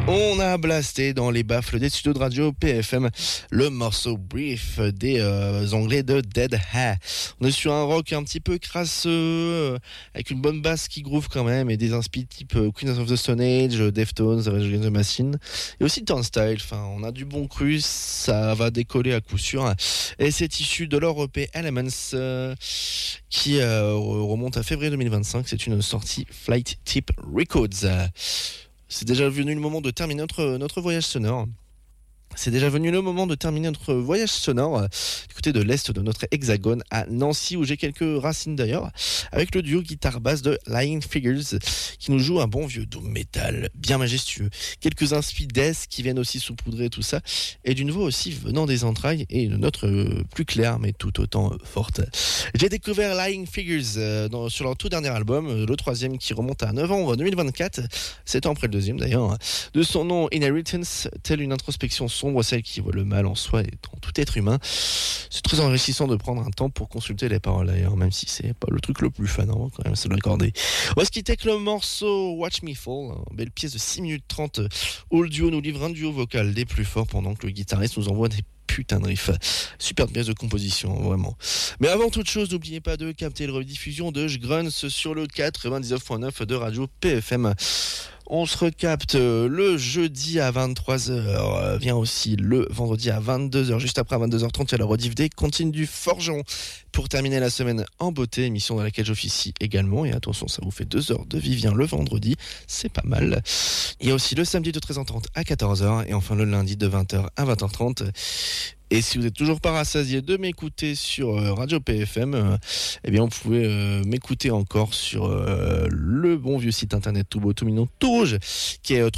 On a blasté dans les baffles des studios de radio PFM le morceau Brief des Anglais de Dead Ha. On est sur un rock un petit peu crasseux, avec une bonne basse qui groove quand même, et des inspirations type Queens of the Stone Age, Deftones, Rage Against the Machine, et aussi Turnstile. Enfin, on a du bon cru, ça va décoller à coup sûr. Et c'est issu de leur EP Elements, qui remonte à février 2025. C'est une sortie Flight Tip Records. C'est déjà venu le moment de terminer notre voyage sonore. C'est déjà venu le moment de terminer notre voyage sonore du côté de l'est de notre hexagone à Nancy, où j'ai quelques racines d'ailleurs, avec le duo guitare-basse de Lying Figures qui nous joue un bon vieux doom metal bien majestueux. Quelques inspi death qui viennent aussi saupoudrer tout ça, et d'une voix aussi venant des entrailles, et une note plus claire mais tout autant forte. J'ai découvert Lying Figures sur leur tout dernier album, le troisième, qui remonte à novembre 2024, 7 ans après le deuxième d'ailleurs, de son nom Inheritance, telle une introspection sombre, celle qui voit le mal en soi et dans tout être humain. C'est très enrichissant de prendre un temps pour consulter les paroles d'ailleurs, même si c'est pas le truc le plus fun, hein, quand même, c'est de l'accorder. On va se quitter avec le morceau Watch Me Fall, une belle pièce de 6 minutes 30 où le duo nous livre un duo vocal des plus forts pendant que le guitariste nous envoie des putain de riff. Super pièce de composition, vraiment. Mais avant toute chose, n'oubliez pas de capter la rediffusion de J'Grunts sur le 99.9 de Radio PFM. On se recapte le jeudi à 23h, vient aussi le vendredi à 22h, juste après à 22h30, il y a la rediff des Cantines du Forgeron. Pour terminer la semaine en beauté, émission dans laquelle j'officie également, et attention, ça vous fait 2 heures de Vivien le vendredi, c'est pas mal. Il y a aussi le samedi de 13h30 à 14h, et enfin le lundi de 20h à 20h30. Et si vous n'êtes toujours pas rassasié de m'écouter sur Radio PFM, eh bien vous pouvez m'écouter encore sur le bon vieux site internet tout beau, tout mignon, tout rouge, qui est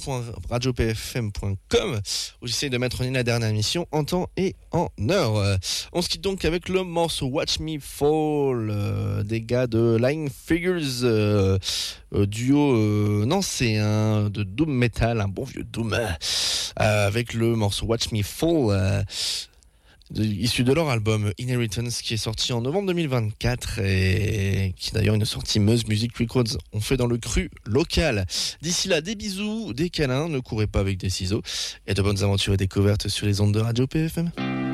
www.radiopfm.com, où j'essaie de mettre en ligne la dernière émission en temps et en heure. On se quitte donc avec le morceau Watch Me Fall des gars de Lying Figures, duo nancéen de doom metal, un bon vieux doom, avec le morceau Watch Me Fall, issu de leur album Inheritance, qui est sorti en novembre 2024 et qui est d'ailleurs une sortie Muzz Music Records. On fait dans le cru local. D'ici là, des bisous, des câlins, ne courez pas avec des ciseaux, et de bonnes aventures et découvertes sur les ondes de Radio PFM.